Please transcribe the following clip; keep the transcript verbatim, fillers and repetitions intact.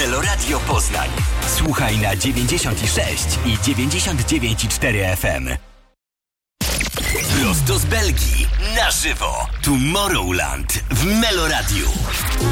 Meloradio Poznań. Słuchaj na dziewięćdziesiąt sześć i dziewięćdziesiąt dziewięć i cztery F M. Prosto z Belgii, na żywo. Tomorrowland w Meloradiu.